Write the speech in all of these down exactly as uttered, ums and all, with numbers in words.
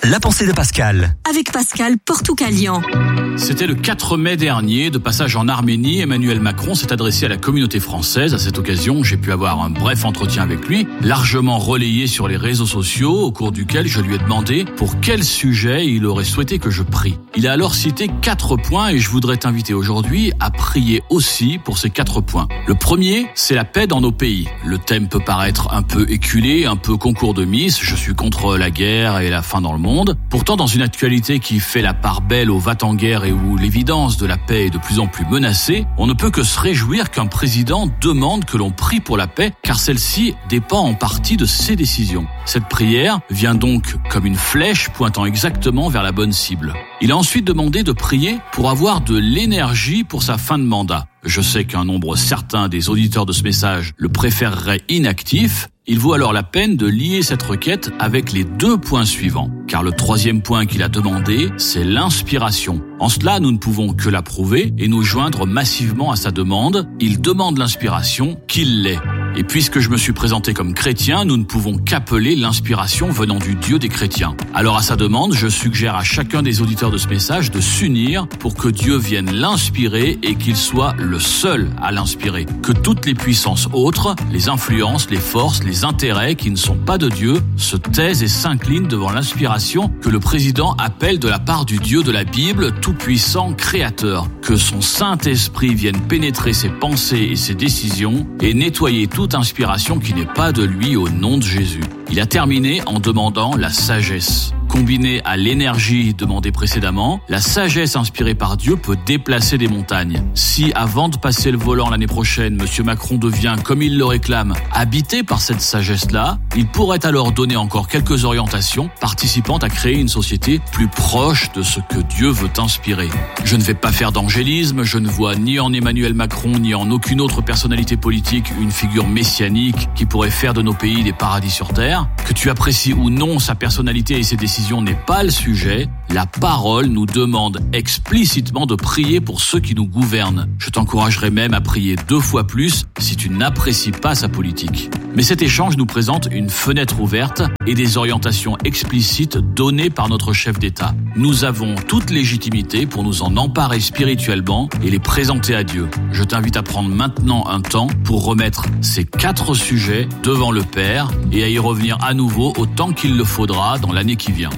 La pensée de Pascal. Avec Pascal Portoukalian. C'était le quatre mai dernier, de passage en Arménie, Emmanuel Macron s'est adressé à la communauté française. À cette occasion, j'ai pu avoir un bref entretien avec lui, largement relayé sur les réseaux sociaux, au cours duquel je lui ai demandé pour quel sujet il aurait souhaité que je prie. Il a alors cité quatre points et je voudrais t'inviter aujourd'hui à prier aussi pour ces quatre points. Le premier, c'est la paix dans nos pays. Le thème peut paraître un peu éculé, un peu concours de Miss, je suis contre la guerre et la faim dans le monde. Pourtant, dans une actualité qui fait la part belle au va-t-en-guerre et où l'évidence de la paix est de plus en plus menacée, on ne peut que se réjouir qu'un président demande que l'on prie pour la paix, car celle-ci dépend en partie de ses décisions. Cette prière vient donc comme une flèche pointant exactement vers la bonne cible. Il a ensuite demandé de prier pour avoir de l'énergie pour sa fin de mandat. Je sais qu'un nombre certain des auditeurs de ce message le préféreraient inactif. Il vaut alors la peine de lier cette requête avec les deux points suivants. Car le troisième point qu'il a demandé, c'est l'inspiration. En cela, nous ne pouvons que l'approuver et nous joindre massivement à sa demande. Il demande l'inspiration, qu'il l'ait. Et puisque je me suis présenté comme chrétien, nous ne pouvons qu'appeler l'inspiration venant du Dieu des chrétiens. Alors à sa demande, je suggère à chacun des auditeurs de ce message de s'unir pour que Dieu vienne l'inspirer et qu'il soit le seul à l'inspirer. Que toutes les puissances autres, les influences, les forces, les intérêts qui ne sont pas de Dieu se taisent et s'inclinent devant l'inspiration que le président appelle de la part du Dieu de la Bible, tout-puissant, créateur. Que son Saint-Esprit vienne pénétrer ses pensées et ses décisions et nettoyer tout toute inspiration qui n'est pas de lui au nom de Jésus. Il a terminé en demandant la sagesse. Combinée à l'énergie demandée précédemment, la sagesse inspirée par Dieu peut déplacer des montagnes. Si, avant de passer le volant l'année prochaine, M. Macron devient, comme il le réclame, habité par cette sagesse-là, il pourrait alors donner encore quelques orientations participant à créer une société plus proche de ce que Dieu veut inspirer. Je ne vais pas faire d'angélisme, je ne vois ni en Emmanuel Macron ni en aucune autre personnalité politique une figure messianique qui pourrait faire de nos pays des paradis sur terre. Que tu apprécies ou non sa personnalité et ses décisions n'est pas le sujet. La parole nous demande explicitement de prier pour ceux qui nous gouvernent. Je t'encouragerai même à prier deux fois plus si tu n'apprécies pas sa politique. Mais cet échange nous présente une fenêtre ouverte et des orientations explicites données par notre chef d'État. Nous avons toute légitimité pour nous en emparer spirituellement et les présenter à Dieu. Je t'invite à prendre maintenant un temps pour remettre ces quatre sujets devant le Père et à y revenir à nouveau autant qu'il le faudra dans l'année qui vient.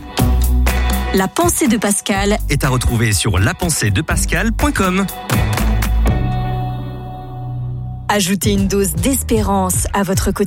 La pensée de Pascal Est à retrouver sur la pensée de pascal point com. Ajoutez une dose d'espérance à votre quotidien.